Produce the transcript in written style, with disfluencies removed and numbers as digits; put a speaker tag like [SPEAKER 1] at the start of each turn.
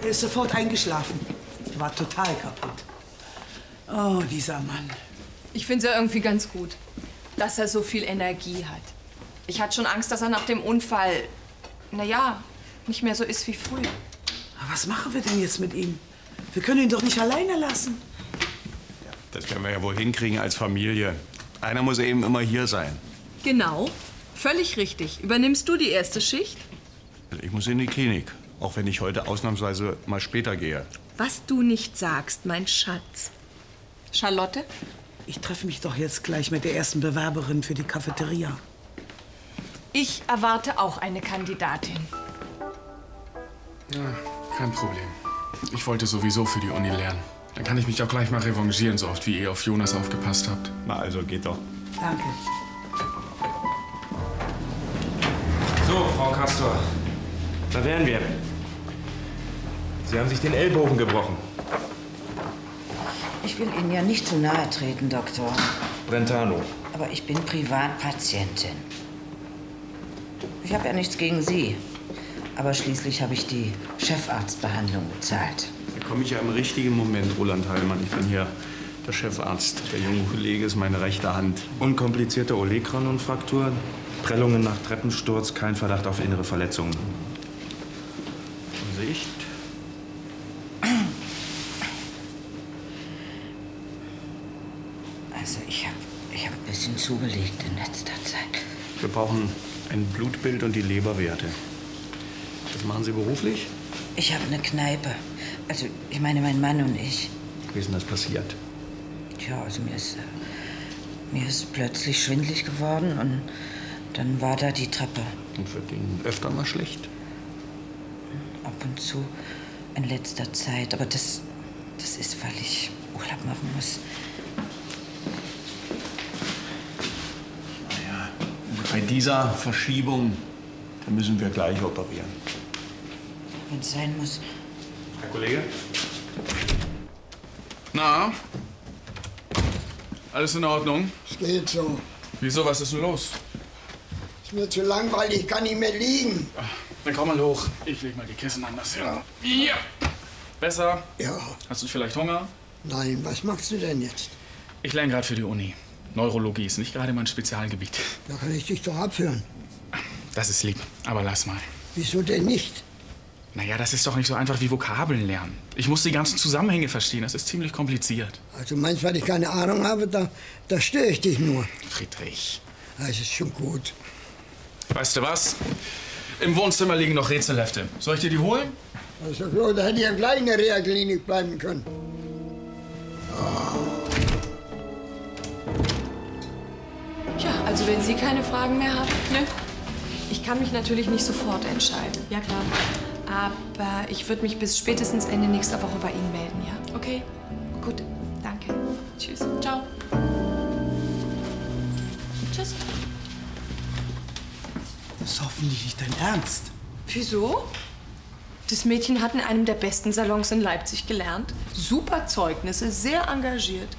[SPEAKER 1] ist sofort eingeschlafen. War total kaputt. Oh, dieser Mann.
[SPEAKER 2] Ich finde es ja irgendwie ganz gut, dass er so viel Energie hat. Ich hatte schon Angst, dass er nach dem Unfall, naja, nicht mehr so ist wie früher.
[SPEAKER 1] Aber was machen wir denn jetzt mit ihm? Wir können ihn doch nicht alleine lassen.
[SPEAKER 3] Ja, das werden wir ja wohl hinkriegen als Familie. Einer muss eben immer hier sein.
[SPEAKER 2] Genau, völlig richtig. Übernimmst du die erste Schicht?
[SPEAKER 3] Ich muss in die Klinik, auch wenn ich heute ausnahmsweise mal später gehe.
[SPEAKER 2] Was du nicht sagst, mein Schatz. Charlotte?
[SPEAKER 1] Ich treffe mich doch jetzt gleich mit der ersten Bewerberin für die Cafeteria.
[SPEAKER 2] Ich erwarte auch eine Kandidatin.
[SPEAKER 4] Ja, kein Problem. Ich wollte sowieso für die Uni lernen. Dann kann ich mich auch gleich mal revanchieren, so oft wie ihr auf Jonas aufgepasst habt.
[SPEAKER 3] Na also, geht doch.
[SPEAKER 1] Danke.
[SPEAKER 5] So, Frau Castor, da wären wir. Sie haben sich den Ellbogen gebrochen.
[SPEAKER 6] Ich will Ihnen ja nicht zu nahe treten, Doktor.
[SPEAKER 5] Brentano.
[SPEAKER 6] Aber ich bin Privatpatientin. Ich habe ja nichts gegen Sie. Aber schließlich habe ich die Chefarztbehandlung bezahlt.
[SPEAKER 3] Da komme ich ja im richtigen Moment, Roland Heilmann. Ich bin hier der Chefarzt. Der junge Kollege ist meine rechte Hand.
[SPEAKER 5] Unkomplizierte Olecranon-Fraktur, Prellungen nach Treppensturz, kein Verdacht auf innere Verletzungen.
[SPEAKER 3] Sicht.
[SPEAKER 6] Also ich hab ein bisschen zugelegt in letzter Zeit.
[SPEAKER 3] Wir brauchen ein Blutbild und die Leberwerte. Was machen Sie beruflich?
[SPEAKER 6] Ich habe eine Kneipe. Also ich meine, mein Mann und ich.
[SPEAKER 3] Wie ist denn das passiert?
[SPEAKER 6] Tja, also mir ist plötzlich schwindelig geworden und dann war da die Treppe.
[SPEAKER 3] Und wird Ihnen öfter mal schlecht?
[SPEAKER 6] Ab und zu in letzter Zeit. Aber das ist, weil ich Urlaub machen muss.
[SPEAKER 3] Naja, bei dieser Verschiebung, da müssen wir gleich operieren.
[SPEAKER 6] Wenn es sein muss.
[SPEAKER 3] Herr Kollege?
[SPEAKER 4] Na? Alles in Ordnung?
[SPEAKER 7] Es geht so.
[SPEAKER 4] Wieso, was ist denn los?
[SPEAKER 7] Ist mir zu langweilig, ich kann nicht mehr liegen.
[SPEAKER 4] Dann komm mal hoch. Ich leg mal die Kissen anders hin. Ja. Besser?
[SPEAKER 7] Ja.
[SPEAKER 4] Hast du vielleicht Hunger?
[SPEAKER 7] Nein, was machst du denn jetzt?
[SPEAKER 4] Ich lerne gerade für die Uni. Neurologie ist nicht gerade mein Spezialgebiet.
[SPEAKER 7] Da kann ich dich doch abhören.
[SPEAKER 4] Das ist lieb, aber lass mal.
[SPEAKER 7] Wieso denn nicht?
[SPEAKER 4] Naja, das ist doch nicht so einfach wie Vokabeln lernen. Ich muss die ganzen Zusammenhänge verstehen. Das ist ziemlich kompliziert.
[SPEAKER 7] Also meinst, weil ich keine Ahnung habe, da störe ich dich nur.
[SPEAKER 4] Friedrich.
[SPEAKER 7] Das ist schon gut.
[SPEAKER 4] Weißt du was? Im Wohnzimmer liegen noch Rätselhefte. Soll ich dir die holen?
[SPEAKER 7] Also so, da hätte ich ja gleich in der Reha-Klinik bleiben können.
[SPEAKER 2] Tja, also wenn Sie keine Fragen mehr haben, ne? Ich kann mich natürlich nicht sofort entscheiden. Ja, klar. Aber ich würde mich bis spätestens Ende nächster Woche bei Ihnen melden, ja? Okay? Gut, danke. Tschüss. Ciao. Tschüss.
[SPEAKER 1] Das ist hoffentlich nicht dein Ernst.
[SPEAKER 2] Wieso? Das Mädchen hat in einem der besten Salons in Leipzig gelernt. Super Zeugnisse, sehr engagiert.